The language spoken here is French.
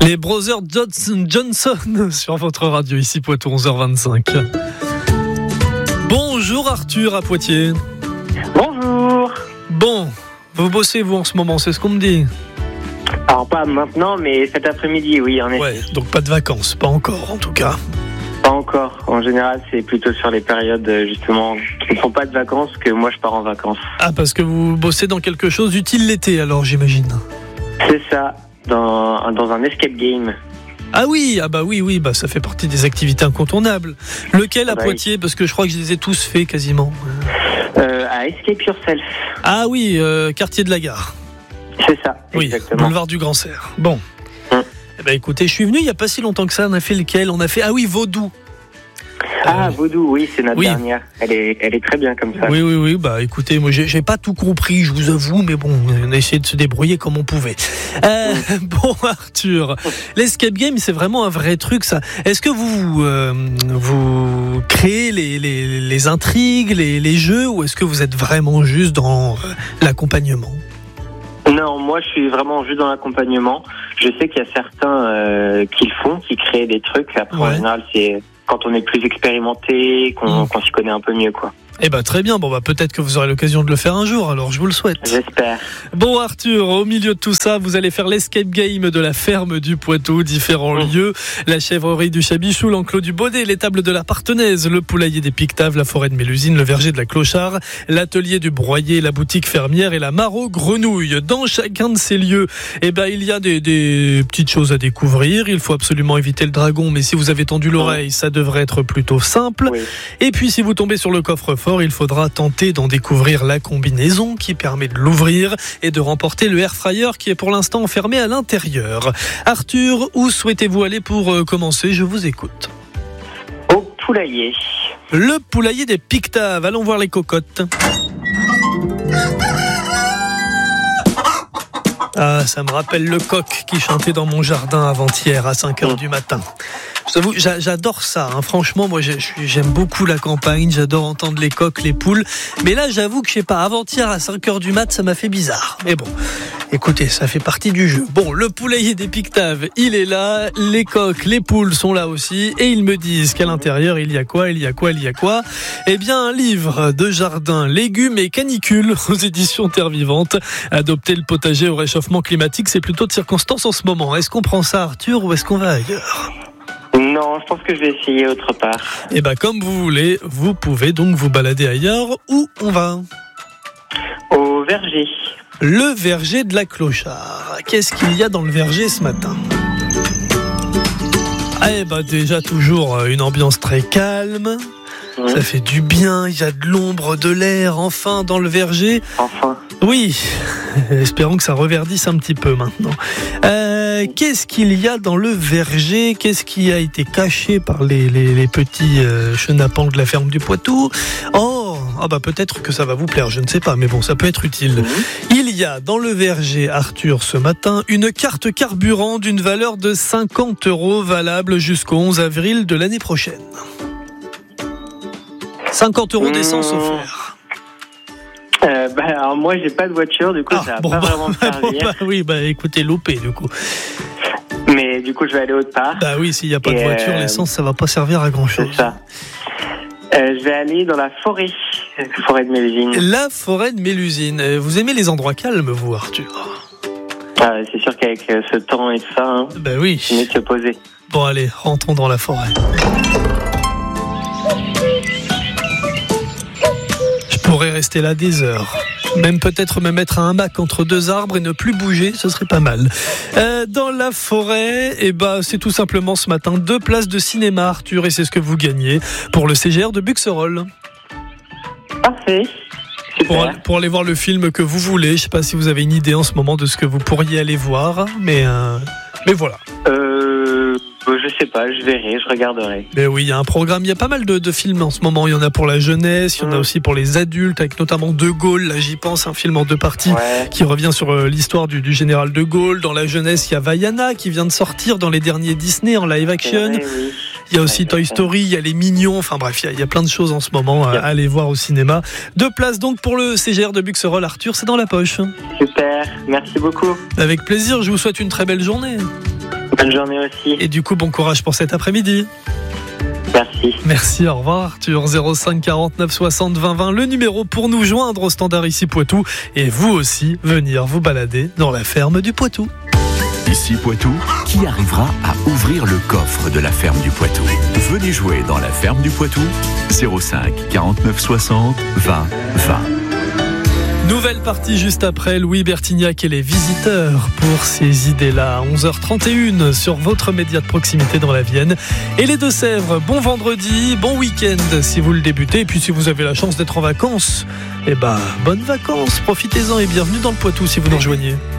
Les Brothers Johnson sur votre radio, ici Poitou, 11h25. Bonjour Arthur à Poitiers. Bonjour. Bon, vous bossez vous en ce moment, c'est ce qu'on me dit? Alors pas maintenant, mais cet après-midi, oui, en effet. Ouais, donc pas de vacances, pas encore en tout cas. Pas encore. En général, c'est plutôt sur les périodes justement qui ne sont pas de vacances que moi je pars en vacances. Ah, parce que vous bossez dans quelque chose d'utile l'été alors, j'imagine. C'est ça, dans un escape game. Ah oui, oui, ça fait partie des activités incontournables. Lequel à Bah Poitiers? Parce que je crois que je les ai tous faits quasiment. À Escape Yourself. Ah oui, quartier de la gare. C'est ça, Oui, exactement. boulevard du Grand Cerf. Bon. Eh ben écoutez, je suis venu il n'y a pas si longtemps que ça. On a fait lequel? On a fait, Vaudou. Ah, Vaudou, oui, c'est notre oui. dernière. Elle est très bien comme ça. Oui. Bah écoutez, moi j'ai pas tout compris, je vous avoue, mais bon, on a essayé de se débrouiller comme on pouvait. Bon Arthur, l'escape game, c'est vraiment un vrai truc ça. Est-ce que vous créez les intrigues, les jeux, ou est-ce que vous êtes vraiment juste dans l'accompagnement? Non, moi je suis vraiment juste dans l'accompagnement. Je sais qu'il y a certains qui le font, qui créent des trucs. Après, en général, c'est quand on est plus expérimenté, qu'on s'y connaît un peu mieux, quoi. Eh ben très bien, peut-être que vous aurez l'occasion de le faire un jour, alors je vous le souhaite. J'espère. Bon Arthur, au milieu de tout ça, vous allez faire l'escape game de la ferme du Poitou, différents lieux, la chèvrerie du Chabichou, l'enclos du Baudet, l'étable de la Partenaise, le poulailler des Pictaves, la forêt de Mélusine, le verger de la Clochard, l'atelier du Broyer, la boutique fermière et la mare aux grenouilles. Dans chacun de ces lieux, il y a des petites choses à découvrir. Il faut absolument éviter le dragon, mais si vous avez tendu l'oreille, ça devrait être plutôt simple. Oui. Et puis si vous tombez sur le coffre-fort, il faudra tenter d'en découvrir la combinaison qui permet de l'ouvrir et de remporter le air fryer qui est pour l'instant enfermé à l'intérieur. Arthur, où souhaitez-vous aller pour commencer? Je vous écoute. Au poulailler. Le poulailler des Pictaves. Allons voir les cocottes. Ah, ça me rappelle le coq qui chantait dans mon jardin avant-hier à 5h du matin. J'adore ça, hein. Franchement, moi j'aime beaucoup la campagne, j'adore entendre les coqs, les poules. Mais là, j'avoue que je sais pas, avant-hier à 5h du mat, ça m'a fait bizarre. Mais bon, écoutez, ça fait partie du jeu. Bon, le poulailler des Pictaves, il est là, les coqs, les poules sont là aussi, et ils me disent qu'à l'intérieur, il y a quoi? Eh bien, un livre de jardin, légumes et canicules aux éditions Terre Vivante. Adopter le potager au réchauffement climatique, c'est plutôt de circonstance en ce moment. Est-ce qu'on prend ça, Arthur, ou est-ce qu'on va ailleurs? Non, je pense que je vais essayer autre part. Eh ben, comme vous voulez, vous pouvez donc vous balader ailleurs. Où on va? Au verger. Le verger de la Clochard. Qu'est-ce qu'il y a dans le verger ce matin? Déjà toujours une ambiance très calme. Ça fait du bien, il y a de l'ombre, de l'air, enfin, dans le verger. Enfin. Oui, espérons que ça reverdisse un petit peu maintenant. Qu'est-ce qu'il y a dans le verger? Qu'est-ce qui a été caché par les petits chenapans de la ferme du Poitou? Peut-être que ça va vous plaire, je ne sais pas, mais bon, ça peut être utile. Il y a dans le verger, Arthur, ce matin, une carte carburant d'une valeur de 50 € valable jusqu'au 11 avril de l'année prochaine. 50 € d'essence offert. Alors moi j'ai pas de voiture, du coup ça va pas vraiment me servir. Écoutez, loupé du coup. Mais du coup je vais aller autre part. Oui, s'il n'y a pas de voiture, l'essence ça va pas servir à grand chose. C'est ça. Je vais aller dans la forêt de Mélusine. La forêt de Mélusine. Vous aimez les endroits calmes, vous, Arthur? C'est sûr qu'avec ce temps et tout ça, oui. C'est mieux de se poser. Bon allez, rentrons dans la forêt. Je pourrais rester là des heures. Même peut-être me mettre à un hamac entre deux arbres et ne plus bouger, ce serait pas mal. Dans la forêt, c'est tout simplement ce matin 2 places de cinéma, Arthur, et c'est ce que vous gagnez pour le CGR de Buxerolles. Parfait. Pour aller voir le film que vous voulez. Je sais pas si vous avez une idée en ce moment de ce que vous pourriez aller voir, mais voilà. Je sais pas, je verrai, je regarderai. Mais oui, il y a un programme, il y a pas mal de films en ce moment. Il y en a pour la jeunesse, il y en a aussi pour les adultes, avec notamment De Gaulle. Là, j'y pense, un film en 2 parties qui revient sur l'histoire du général De Gaulle. Dans la jeunesse, il y a Vaiana qui vient de sortir dans les derniers Disney en live action. Il y a aussi Toy Story, il y a Les Mignons. Enfin bref, il y a plein de choses en ce moment à aller voir au cinéma. 2 places donc pour le CGR de Buxerolles. Arthur, c'est dans la poche. Super, merci beaucoup. Avec plaisir, je vous souhaite une très belle journée. Bonne journée aussi. Et du coup, bon courage pour cet après-midi. Merci. Merci, au revoir Arthur. 05 49 60 20 20, le numéro pour nous joindre au standard ici Poitou. Et vous aussi, venir vous balader dans la ferme du Poitou. Ici Poitou, qui arrivera à ouvrir le coffre de la ferme du Poitou? Venez jouer dans la ferme du Poitou. 05 49 60 20 20. Nouvelle partie juste après, Louis Bertignac et les visiteurs pour ces idées-là. 11h31 sur votre média de proximité dans la Vienne. Et les Deux-Sèvres, bon vendredi, bon week-end si vous le débutez. Et puis si vous avez la chance d'être en vacances, bonnes vacances, profitez-en et bienvenue dans le Poitou si vous nous rejoignez.